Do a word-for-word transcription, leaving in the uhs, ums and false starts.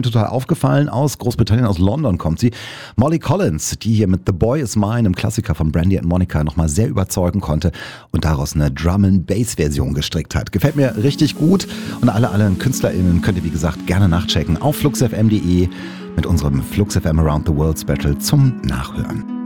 total aufgefallen. Aus Großbritannien, aus London kommt sie. Molly Collins, die hier mit The Boy Is Mine, einem Klassiker von Brandy and Monica, nochmal sehr überzeugen konnte und daraus eine Drum-and-Bass-Version gestrickt hat. Gefällt mir richtig gut und alle, alle KünstlerInnen könnt ihr, wie gesagt, gerne nachchecken auf flux f m punkt de mit unserem Flux F M Around the World Special zum Nachhören.